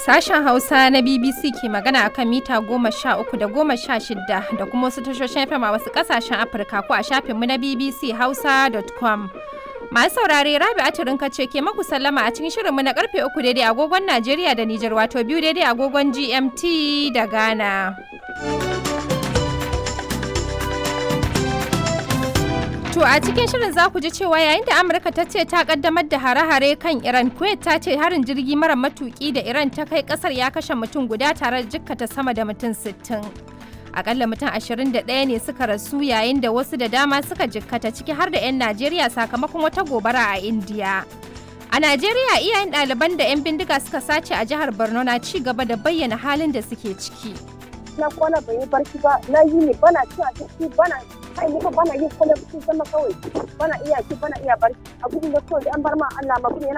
Sashen Hausa na BBC ke magana akan mita 13 da 16 da kuma wasu tashoshin FM a wasu ƙasashen Afirka ko a shafinmu na bbchausa.com. Masu saurare Rabi'a Turinka ce ke maku sallama a cikin shirinmu na karfe 3 daidai agogon Najeriya da Nijar wato 2 daidai agogon GMT da Ghana. To a cikin shirin za ku ji cewa yayin da Amurka ta ce ta kaddamar da hare-hare kan Iran, Kuwait ta ce harin jirgi mara matuki da Iran ta kai kasar ya kashe mutum guda tare da jikkata sama da mutum 60. Akalla mutum 21 ne suka rasu yayin da wasu da dama suka jikkata ciki har da 'yan Najeriya sakamakon wata gobara a Indiya. A Najeriya iyayen ɗaliban da 'yan bindiga suka sace a jihar Borno na ci gaba da bayyana halin da suke ciki. Na kwana bai yi barci ba, na yi ne bana ci a ciki bana kai ni bana yin kwana cikin sama kawai bana iya ci bana iya barci a gudun da kawai an bar ma Allah ma yana